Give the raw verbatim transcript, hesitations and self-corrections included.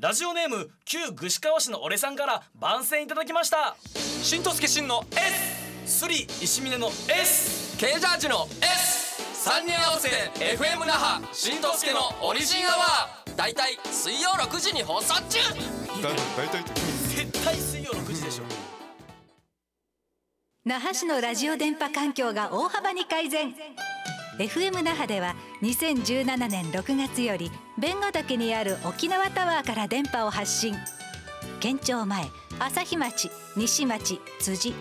ラジオネーム旧串川市の俺さんから番宣いただきました。 しんとすけしんの S、 スリ石峰の S、 K ジャージの S、 さんにん合わせて エフエム 那覇しんとすけのオリジンアワー、だいたい水曜ろくじに放送中。 だいたい絶対水曜ろくじでしょ。 那覇市のラジオ電波環境が大幅に改善。 エフエム 那覇ではにせんじゅうななねんろくがつより弁ヶ岳にある沖縄タワーから電波を発信。県庁前、朝日町、西町、辻